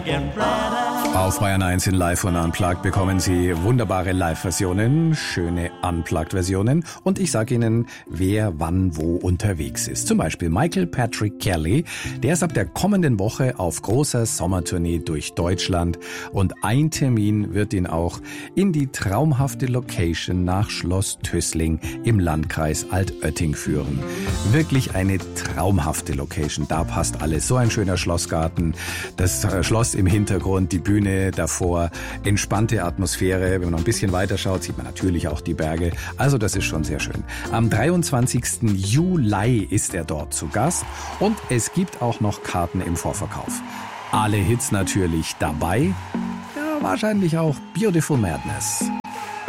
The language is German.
Auf Bayern 1 in Live und Unplugged bekommen Sie wunderbare Live-Versionen, schöne Unplugged-Versionen und ich sage Ihnen, wer wann wo unterwegs ist. Zum Beispiel Michael Patrick Kelly, der ist ab der kommenden Woche auf großer Sommertournee durch Deutschland und ein Termin wird ihn auch in die traumhafte Location nach Schloss Tössling im Landkreis Altötting führen. Wirklich eine traumhafte Location, da passt alles. So ein schöner Schlossgarten, das Schloss im Hintergrund, die Bühne davor, entspannte Atmosphäre. Wenn man noch ein bisschen weiter schaut, sieht man natürlich auch die Berge. Also das ist schon sehr schön. Am 23. Juli ist er dort zu Gast und es gibt auch noch Karten im Vorverkauf. Alle Hits natürlich dabei. Ja, wahrscheinlich auch Beautiful Madness.